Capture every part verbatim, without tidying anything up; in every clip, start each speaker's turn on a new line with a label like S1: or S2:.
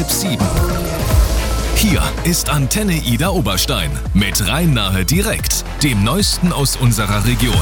S1: halb sieben. Hier ist Antenne Ida Oberstein mit Rhein-Nahe direkt, dem Neuesten aus unserer Region.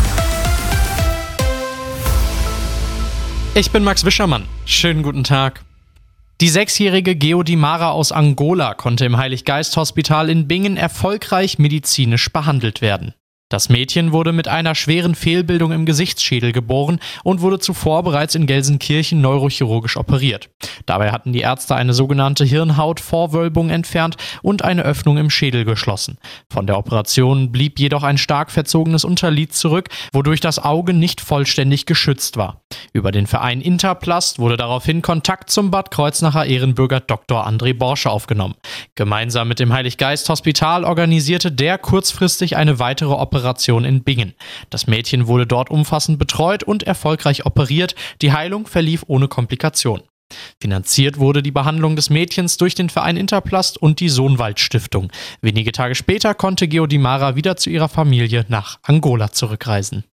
S2: Ich bin Max Wischermann. Schönen guten Tag. Die sechsjährige Geodimara aus Angola konnte im Heiliggeist-Hospital in Bingen erfolgreich medizinisch behandelt werden. Das Mädchen wurde mit einer schweren Fehlbildung im Gesichtsschädel geboren und wurde zuvor bereits in Gelsenkirchen neurochirurgisch operiert. Dabei hatten die Ärzte eine sogenannte Hirnhautvorwölbung entfernt und eine Öffnung im Schädel geschlossen. Von der Operation blieb jedoch ein stark verzogenes Unterlid zurück, wodurch das Auge nicht vollständig geschützt war. Über den Verein Interplast wurde daraufhin Kontakt zum Bad Kreuznacher Ehrenbürger Doktor André Borsche aufgenommen. Gemeinsam mit dem Heiliggeist-Hospital organisierte der kurzfristig eine weitere Operation in Bingen. Das Mädchen wurde dort umfassend betreut und erfolgreich operiert. Die Heilung verlief ohne Komplikation. Finanziert wurde die Behandlung des Mädchens durch den Verein Interplast und die Sohnwald Stiftung. Wenige Tage später konnte Geodimara wieder zu ihrer Familie nach Angola zurückreisen.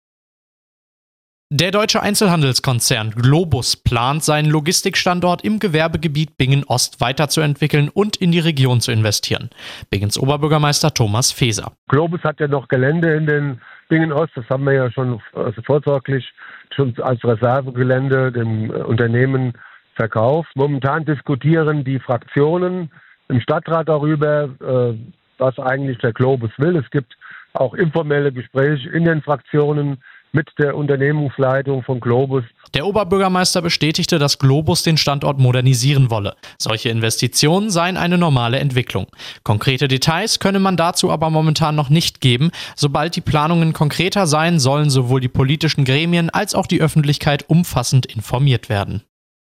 S2: Der deutsche Einzelhandelskonzern Globus plant, seinen Logistikstandort im Gewerbegebiet Bingen-Ost weiterzuentwickeln und in die Region zu investieren. Bingens Oberbürgermeister Thomas Feser.
S3: Globus hat ja noch Gelände in den Bingen-Ost, das haben wir ja schon also vorsorglich schon als Reservegelände dem Unternehmen verkauft. Momentan diskutieren die Fraktionen im Stadtrat darüber, was eigentlich der Globus will. Es gibt auch informelle Gespräche in den Fraktionen mit der Unternehmensleitung von Globus.
S2: Der Oberbürgermeister bestätigte, dass Globus den Standort modernisieren wolle. Solche Investitionen seien eine normale Entwicklung. Konkrete Details könne man dazu aber momentan noch nicht geben. Sobald die Planungen konkreter seien, sollen sowohl die politischen Gremien als auch die Öffentlichkeit umfassend informiert werden.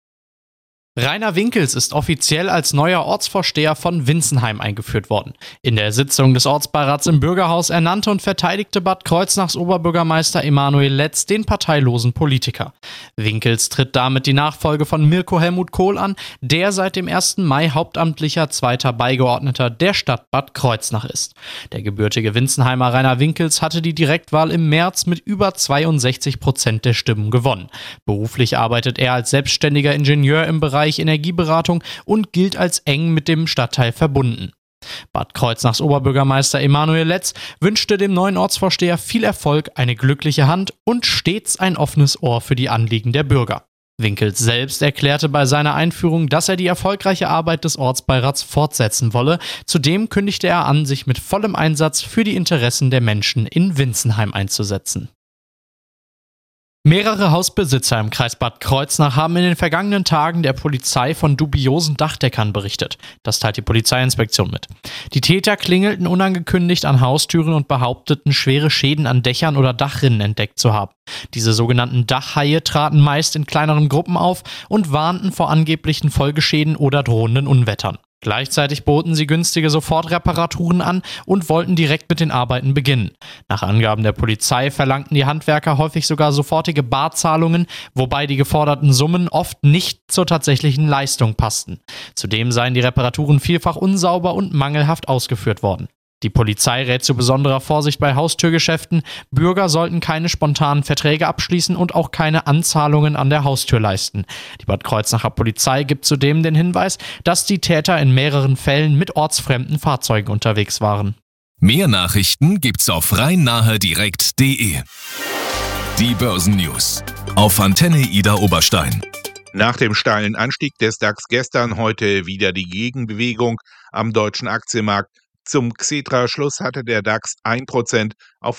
S2: Rainer Winkels ist offiziell als neuer Ortsvorsteher von Winzenheim eingeführt worden. In der Sitzung des Ortsbeirats im Bürgerhaus ernannte und verteidigte Bad Kreuznachs Oberbürgermeister Emanuel Letz den parteilosen Politiker. Winkels tritt damit die Nachfolge von Mirko Helmut Kohl an, der seit dem ersten Mai hauptamtlicher zweiter Beigeordneter der Stadt Bad Kreuznach ist. Der gebürtige Winzenheimer Rainer Winkels hatte die Direktwahl im März mit über zweiundsechzig Prozent der Stimmen gewonnen. Beruflich arbeitet er als selbstständiger Ingenieur im Bereich Energieberatung und gilt als eng mit dem Stadtteil verbunden. Bad Kreuznachs Oberbürgermeister Emanuel Letz wünschte dem neuen Ortsvorsteher viel Erfolg, eine glückliche Hand und stets ein offenes Ohr für die Anliegen der Bürger. Winkels selbst erklärte bei seiner Einführung, dass er die erfolgreiche Arbeit des Ortsbeirats fortsetzen wolle. Zudem kündigte er an, sich mit vollem Einsatz für die Interessen der Menschen in Winzenheim einzusetzen. Mehrere Hausbesitzer im Kreis Bad Kreuznach haben in den vergangenen Tagen der Polizei von dubiosen Dachdeckern berichtet. Das teilt die Polizeiinspektion mit. Die Täter klingelten unangekündigt an Haustüren und behaupteten, schwere Schäden an Dächern oder Dachrinnen entdeckt zu haben. Diese sogenannten Dachhaie traten meist in kleineren Gruppen auf und warnten vor angeblichen Folgeschäden oder drohenden Unwettern. Gleichzeitig boten sie günstige Sofortreparaturen an und wollten direkt mit den Arbeiten beginnen. Nach Angaben der Polizei verlangten die Handwerker häufig sogar sofortige Barzahlungen, wobei die geforderten Summen oft nicht zur tatsächlichen Leistung passten. Zudem seien die Reparaturen vielfach unsauber und mangelhaft ausgeführt worden. Die Polizei rät zu besonderer Vorsicht bei Haustürgeschäften. Bürger sollten keine spontanen Verträge abschließen und auch keine Anzahlungen an der Haustür leisten. Die Bad Kreuznacher Polizei gibt zudem den Hinweis, dass die Täter in mehreren Fällen mit ortsfremden Fahrzeugen unterwegs waren.
S1: Mehr Nachrichten gibt's auf rhein-nahe direkt punkt de. Die Börsennews auf Antenne Ida Oberstein.
S4: Nach dem steilen Anstieg des DAX gestern heute wieder die Gegenbewegung am deutschen Aktienmarkt. Zum Xetra-Schluss hatte der DAX ein Prozent auf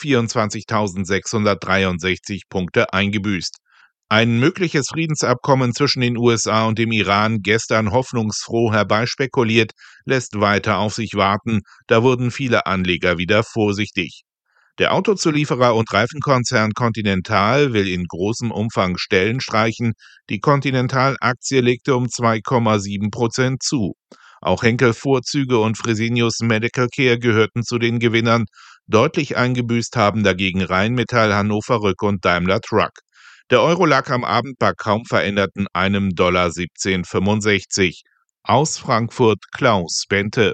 S4: vierundzwanzigtausendsechshundertdreiundsechzig Punkte eingebüßt. Ein mögliches Friedensabkommen zwischen den U S A und dem Iran, gestern hoffnungsfroh herbeispekuliert, lässt weiter auf sich warten. Da wurden viele Anleger wieder vorsichtig. Der Autozulieferer und Reifenkonzern Continental will in großem Umfang Stellen streichen. Die Continental-Aktie legte um zwei Komma sieben Prozent zu. Auch Henkel Vorzüge und Fresenius Medical Care gehörten zu den Gewinnern. Deutlich eingebüßt haben dagegen Rheinmetall, Hannover Rück und Daimler Truck. Der Euro lag am Abend bei kaum veränderten einem Dollar siebzehn fünfundsechzig. Aus Frankfurt Klaus Bente.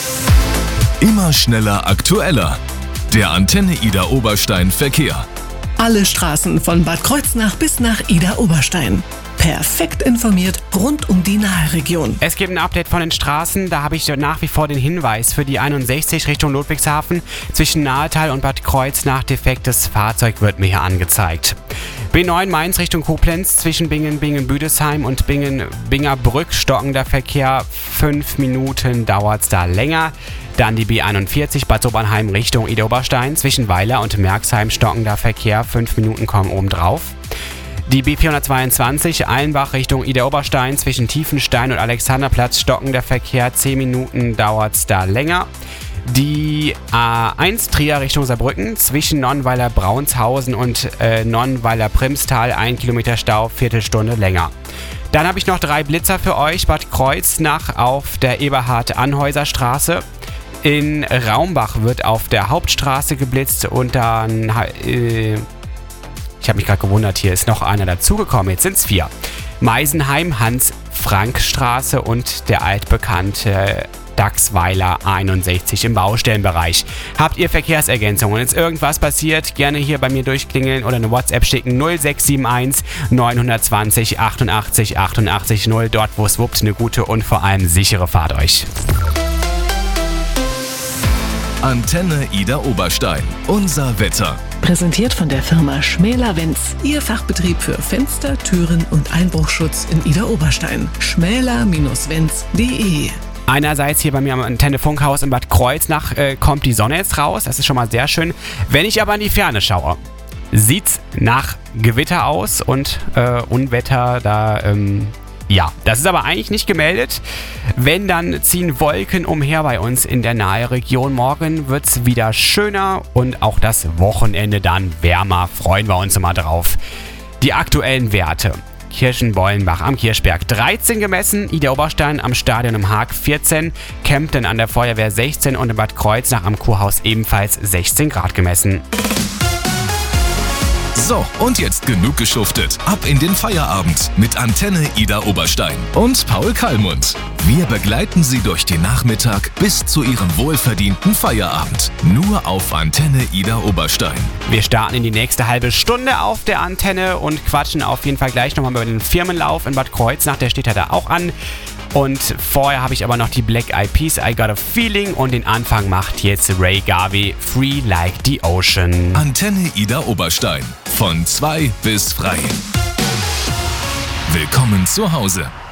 S1: Immer schneller, aktueller. Der Antenne Ida Oberstein Verkehr.
S5: Alle Straßen von Bad Kreuznach bis nach Idar-Oberstein. Perfekt informiert rund um die Nahe-Region.
S6: Es gibt ein Update von den Straßen. Da habe ich nach wie vor den Hinweis für die einundsechzig Richtung Ludwigshafen. Zwischen Nahetal und Bad Kreuznach defektes Fahrzeug wird mir hier angezeigt. B neun Mainz Richtung Koblenz zwischen Bingen, Bingen-Büdesheim und Bingen-Bingerbrück stockender Verkehr. Fünf Minuten dauert es da länger. Dann die B einundvierzig Bad Sobernheim Richtung Idar-Oberstein zwischen Weiler und Merxheim stockender Verkehr. Fünf Minuten kommen obendrauf. Die B vierhundertzweiundzwanzig Allenbach Richtung Idar-Oberstein zwischen Tiefenstein und Alexanderplatz stockender Verkehr. Zehn Minuten dauert es da länger. Die A eins Trier Richtung Saarbrücken zwischen Nonnweiler-Braunshausen und äh, Nonnweiler-Primstal. Ein Kilometer Stau, Viertelstunde länger. Dann habe ich noch drei Blitzer für euch. Bad Kreuznach auf der Eberhard-Anhäuser-Straße. In Raumbach wird auf der Hauptstraße geblitzt und dann... Äh, Ich habe mich gerade gewundert, hier ist noch einer dazugekommen. Jetzt sind es vier. Meisenheim, Hans-Frank-Straße und der altbekannte Dachsweiler einundsechzig im Baustellenbereich. Habt ihr Verkehrsergänzungen? Ist irgendwas passiert? Gerne hier bei mir durchklingeln oder eine WhatsApp schicken. null sechs sieben eins neun zwei null achtundachtzig achtundachtzig null. Dort, wo es wuppt, eine gute und vor allem sichere Fahrt euch.
S1: Antenne Idar-Oberstein. Unser Wetter.
S5: Präsentiert von der Firma Schmäler-Wenz. Ihr Fachbetrieb für Fenster, Türen und Einbruchschutz in Idar-Oberstein. schmäler Wenz punkt de.
S6: Einerseits hier bei mir am Antenne-Funkhaus in Bad Kreuznach äh, kommt die Sonne jetzt raus. Das ist schon mal sehr schön. Wenn ich aber in die Ferne schaue, sieht's nach Gewitter aus und äh, Unwetter da... Ähm Ja, das ist aber eigentlich nicht gemeldet. Wenn, dann ziehen Wolken umher bei uns in der Nahe-Region. Morgen wird es wieder schöner und auch das Wochenende dann wärmer. Freuen wir uns immer drauf. Die aktuellen Werte. Kirchenbollenbach am Kirchberg dreizehn gemessen, Idar-Oberstein am Stadion im Haag vierzehn, Kempten an der Feuerwehr sechzehn und in Bad Kreuznach am Kurhaus ebenfalls sechzehn Grad gemessen.
S1: So, und jetzt genug geschuftet. Ab in den Feierabend mit Antenne Idar-Oberstein und Paul Kallmund. Wir begleiten Sie durch den Nachmittag bis zu Ihrem wohlverdienten Feierabend. Nur auf Antenne Idar-Oberstein.
S6: Wir starten in die nächste halbe Stunde auf der Antenne und quatschen auf jeden Fall gleich nochmal über den Firmenlauf in Bad Kreuznach. Der steht ja da auch an. Und vorher habe ich aber noch die Black Eyed Peas, I Got a Feeling, und den Anfang macht jetzt Ray Garvey, Free Like the Ocean.
S1: Antenne Idar-Oberstein. Von zwei bis frei. Willkommen zu Hause.